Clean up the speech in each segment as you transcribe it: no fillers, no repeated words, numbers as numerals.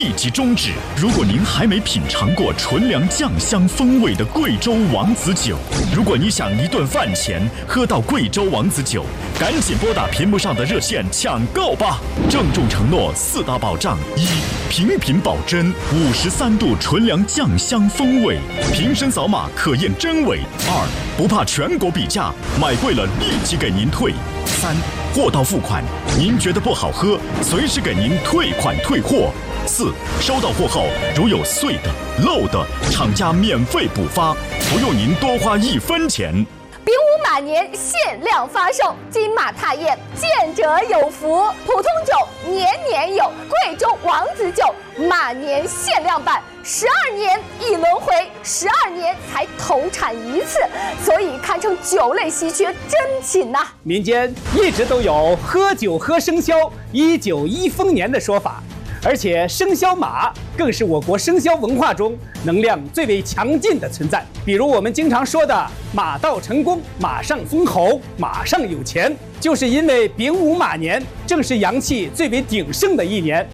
立即终止。如果您还没品尝过纯粮酱香风味的贵州王子酒，如果你想一顿饭前喝到贵州王子酒，赶紧拨打屏幕上的热线抢购吧！郑重承诺4大保障：一、品品保真，53度纯粮酱香风味，瓶身扫码可验真伪；二、不怕全国比价，买贵了立即给您退；三、货到付款，您觉得不好喝，随时给您退款退货。四、收到货后如有碎的、漏的，厂家免费补发，不用您多花1分钱。 丙午马年限量发售金马踏燕，见者有福，普通酒年年有，贵州王子酒马年限量版，12年一轮回，12年才投产一次，所以堪称酒类稀缺珍品呐。 民间一直都有喝酒喝生肖，1酒1丰年的说法。而且生肖马更是我国生肖文化中能量最为强劲的存在。比如我们经常说的马到成功，马上封侯，马上有钱，就是因为丙午马年正是阳气最为鼎盛的一年。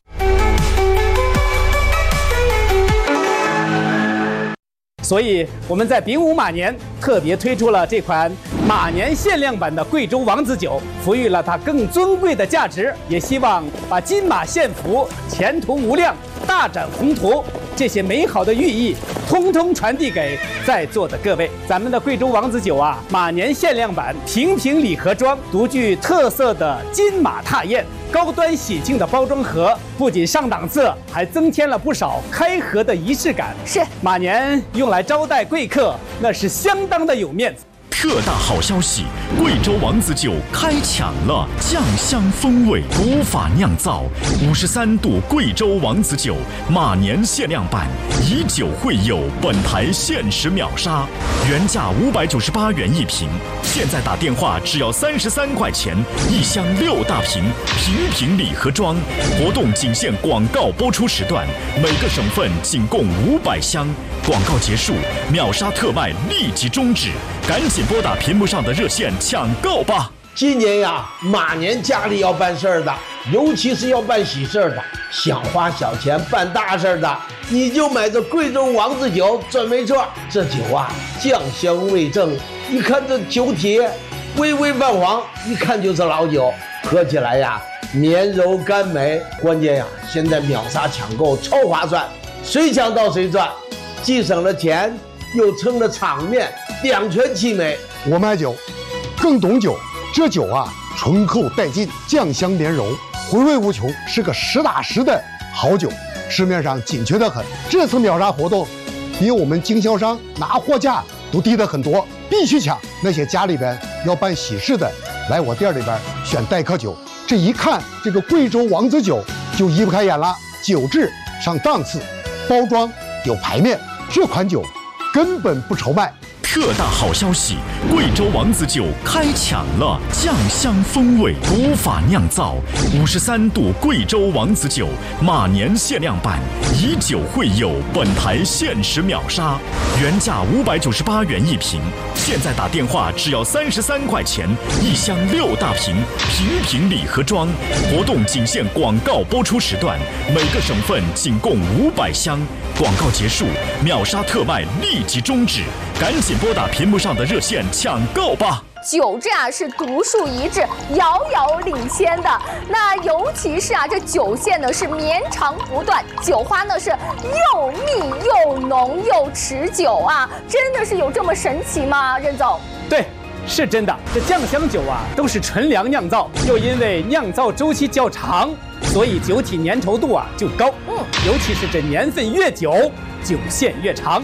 所以我们在丙午马年特别推出了这款马年限量版的贵州王子酒，赋予了它更尊贵的价值，也希望把金马献福、前途无量、大展宏图这些美好的寓意通通传递给在座的各位。咱们的贵州王子酒啊，马年限量版瓶瓶礼盒装，独具特色的金马踏燕，高端喜庆的包装盒，不仅上档次，还增添了不少开盒的仪式感。 是马年用来招待贵客，那是相当的有面子。 特大好消息！贵州王子酒开抢了，酱香风味，古法酿造，53度贵州王子酒马年限量版，以酒会友，本台限时秒杀，原价598元一瓶，现在打电话只要33块钱，1箱6大瓶，瓶瓶礼盒装，活动仅限广告播出时段，每个省份仅供500箱，广告结束，秒杀特卖立即终止，赶紧拨打屏幕上的热线抢购吧！ 今年呀，马年家里要办事儿的，尤其是要办喜事儿的，想花小钱办大事儿的，你就买这贵州王子酒准没错。这酒啊，酱香味正，一看这酒体微微泛黄，一看就是老酒，喝起来呀绵柔甘美。关键呀，现在秒杀抢购超划算，谁抢到谁赚，既省了钱，又撑了场面，两全其美。 我买酒更懂酒，这酒啊醇厚带劲，酱香绵柔，回味无穷，是个实打实的好酒，市面上紧缺得很。这次秒杀活动比我们经销商拿货价都低得很多，必须抢。那些家里边要办喜事的，来我店里边选待客酒，这一看这个贵州王子酒就移不开眼了，酒质上档次，包装有排面，这款酒根本不愁卖。 特大好消息！贵州王子酒开抢了，酱香风味，古法酿造，53度贵州王子酒马年限量版，以酒会友，本台限时秒杀，原价598元一瓶，现在打电话只要33块钱，1箱6大瓶，瓶瓶礼盒装，活动仅限广告播出时段，每个省份仅供500箱，广告结束，秒杀特卖立即终止，赶紧拨打屏幕上的热线抢购吧！ 酒质啊是独树一帜，遥遥领先的。那尤其是啊，这酒线呢是绵长不断，酒花呢是又密又浓又持久啊，真的是有这么神奇吗？任总？ 对，是真的。这酱香酒啊都是纯粮酿造，又因为酿造周期较长，所以酒体粘稠度啊就高。尤其是这年份越久，酒线越长。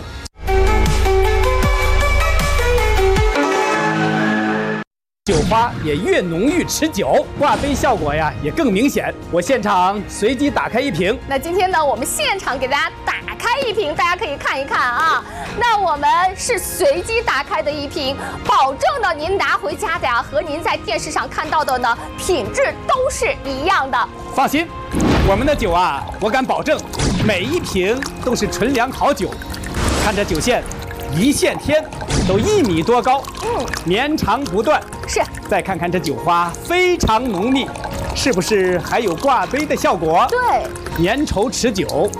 酒花也越浓郁持久，挂杯效果呀也更明显。我现场随机打开一瓶， 那今天呢，我们现场给大家打开一瓶，大家可以看一看啊。那我们是随机打开的一瓶，保证呢您拿回家的呀，和您在电视上看到的呢品质都是一样的。 放心，我们的酒啊，我敢保证，每一瓶都是纯粮好酒。看这酒线，一线天都1米多高，绵长不断。 是， 再看看这酒花非常浓密，是不是还有挂杯的效果？ 对， 粘稠持久，